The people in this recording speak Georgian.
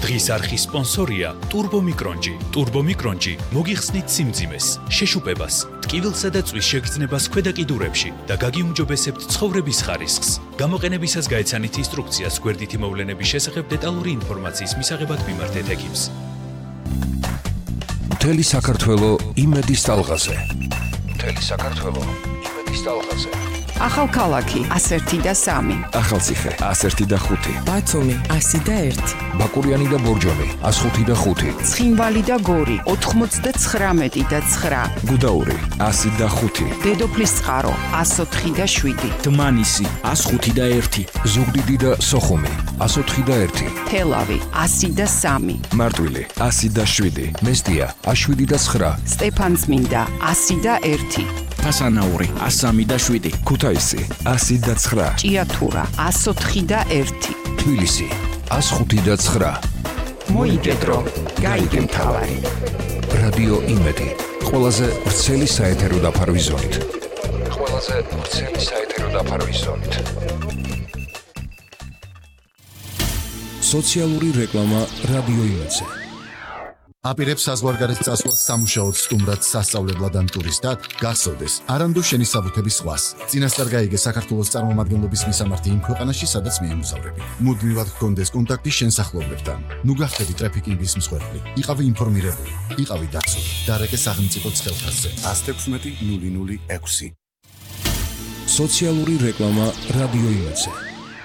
დღის არხის სპონსორია ტურბომიკრონჯი. ტურბომიკრონჯი მოგიხსნით სიმძიმეს, შეშუპებას, ტკივილსა და წვის შეგრძნებას ქვედა კიდურებში და გაგიუმჯობესებთ ცხოვრების ხარისხს. გამოყენებისას გაეცანით ინსტრუქციას გვერდითი მოვლენების შესახებ დეტალური ინფორმაციის მისაღებად მიმართეთ ექიმს. მთელი საქართველო იმედის ტალღაზე. მთელი საქართველო იმედის ტალღაზე. ახალქალაქი 101 და 3. ახალციხე 101 და 5. ბათუმი 100 და 1. ბაკურიანი და ბორჯომი 105 და 5. ცხინვალი და გორი 99 და 9. გუდაური 100 და 5. დედოფლის წყარო 104 და 7. დმანისი 105 და 1. ზუგდიდი და სოხუმი 104 და 1. თელავი 100 და 3. მარტვილი 100 და 7. მესტია 7 და 9. სტეფანწმინდა 100 და 1. ფასანაური 103 და 7. ქუთაისი 100 და 9. ჭიათურა 104 და 1. თბილისი 105 და 9. მოიგედრო, გაიგე მთავარი. რადიო იმედი, ყველაზე ვრცელი საეთერო დაფარვის ზონით. ყველაზე ვრცელი საეთერო დაფარვის ზონით. სოციალური რეკლამა რადიო იმედზე. აპირებს საზღვარგარეთ წასვლას სამუშაოდ სტუმრად, სასწავლებლად ან ტურისტად, გახსოვდეს, არანდო შენი საბუთების სხვას. წინასწარ გაიგე საქართველოს წარმომადგენლობის მისამართი იმ ქვეყანაში, სადაც მიემგზავრები. მუდმივად ჰქონდეს კონტაქტი შენ სახლობლებთან. ნუ გახდები ტრაფიკინგის მსხვერპლი. იყავი ინფორმირებული, იყავი დაცული. დარეკე სახელმწიფო ხელფასზე. 116 006. სოციალური რეკლამა რადიო იმედზე.